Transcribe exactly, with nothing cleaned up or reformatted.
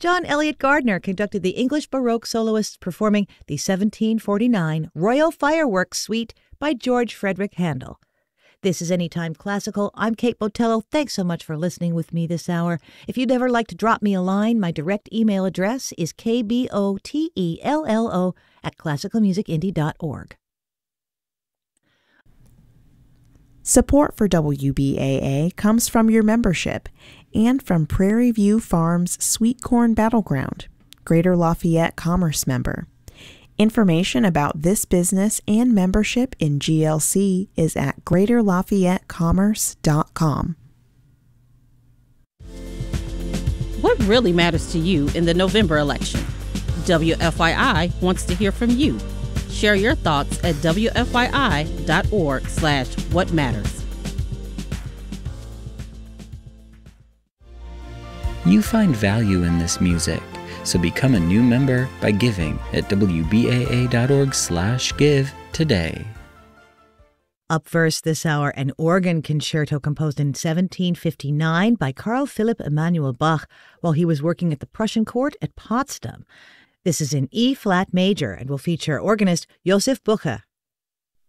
John Eliot Gardner conducted the English Baroque soloists performing the seventeen forty-nine Royal Fireworks Suite by George Frederick Handel. This is Anytime Classical. I'm Kate Botello. Thanks so much for listening with me this hour. If you'd ever like to drop me a line, my direct email address is k b o t e l l o at classical music indie dot org. Support for W B A A comes from your membership and from Prairie View Farms Sweet Corn Battleground, Greater Lafayette Commerce member. Information about this business and membership in G L C is at greater lafayette commerce dot com. What really matters to you in the November election? W F Y I wants to hear from you. Share your thoughts at w f y i dot org slash what matters. You find value in this music, so become a new member by giving at w b a a dot org slash give today. Up first this hour, an organ concerto composed in seventeen fifty-nine by Carl Philipp Emanuel Bach while he was working at the Prussian court at Potsdam. This is in E-flat major and will feature organist Josef Bucher.